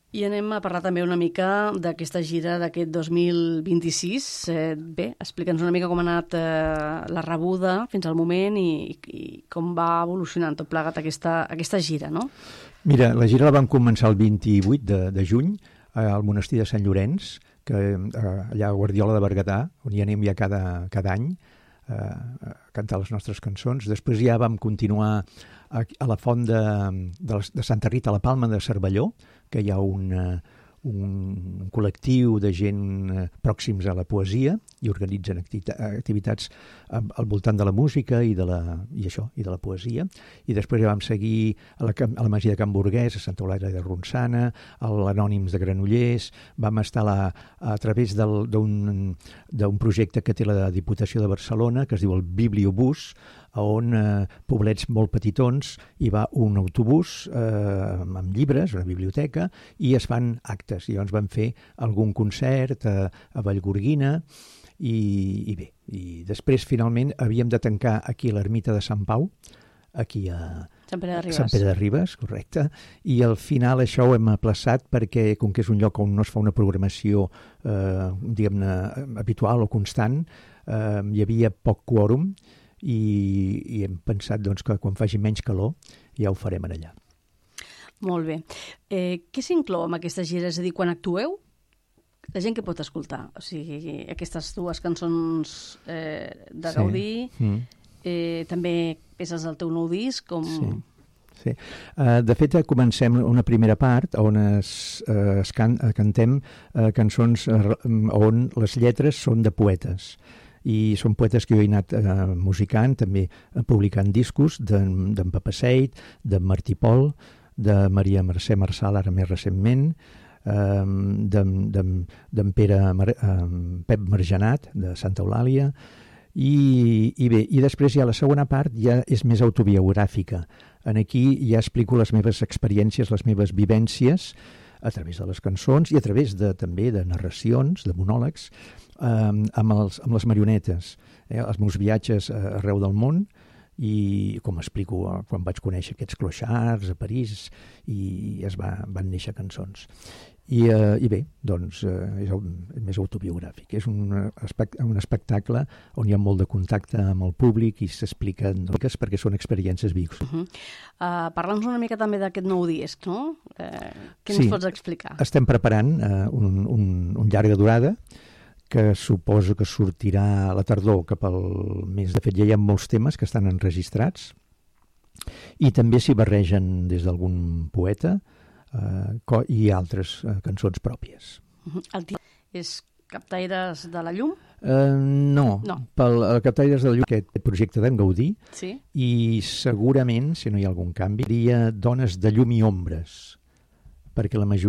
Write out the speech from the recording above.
I anem a parlar també una mica d'aquesta gira d'aquest 2026. Bé, explica'ns una mica com ha anat la rebuda fins al moment i com va evolucionant tot plegat aquesta gira, no? Mira, la gira la vam començar el 28 de juny al monestir de Sant Llorenç, que allà a Guardiola de Berguedà, on hi anem ja cada any a cantar les nostres cançons. Després ja vam continuar a la font de Santa Rita, a la Palma de Cervelló, que hi ha un col·lectiu de gent pròxims a la poesia i organitzen activitats al voltant de la música i de la poesia. I després ja vam seguir a la Masia de Can Burguès, a Santa Eulàlia de Ronçana, a l'Anònims de Granollers. Vam estar a través d'un projecte que té la Diputació de Barcelona, que es diu el Bibliobús, on poblets molt petitons hi va un autobús amb llibres, una biblioteca, i es fan actes. I llavors vam fer algun concert a Vallgorguina i bé. I després, finalment, havíem de tancar aquí a l'ermita de Sant Pau, aquí a Sant Pere de Ribes. Sant Pere de Ribes, correcte. I al final això ho hem aplaçat perquè, com que és un lloc on no es fa una programació diguem-ne habitual o constant, hi havia poc quòrum, i hem pensat doncs, que quan faci menys calor ja ho farem allà. Molt bé. Què s'inclou amb aquesta gira? És a dir, quan actueu, la gent que pot escoltar? O sigui, aquestes dues cançons de Gaudí, també peces del teu nou disc, com... Sí. De fet, comencem una primera part on cantem cançons on les lletres són de poetes. I són poetes que jo he anat musicant, també publicant discos d'en Papaseit, d'en Martí Pol, de Maria Mercè Marçal, ara més recentment, d'en Pep Margenat, de Santa Eulàlia, i bé, i després ja la segona part ja és més autobiogràfica. Aquí ja explico les meves experiències, les meves vivències, a través de les cançons i a través també de narracions, de monòlegs, amb les marionetes, els meus viatges arreu del món, i com explico quan vaig conèixer aquests clochards a París i van néixer cançons. I bé, doncs és més autobiogràfic. És un espectacle on hi ha molt de contacte amb el públic i s'expliquen perquè són experiències vives. Parla'ns una mica també d'aquest nou disc, no? Què ens pots explicar? Estem preparant un llarga durada que suposo que sortirà a la tardor cap al mes. De fet, ja hi ha molts temes que estan enregistrats i també s'hi barregen des d'algun poeta i altres cançons pròpies. El títol és Captaires de la Llum? No. Pel Captaires de la Llum, aquest projecte d'en Gaudí, i segurament, si no hi ha algun canvi, diria Dones de llum i ombres, perquè la majoria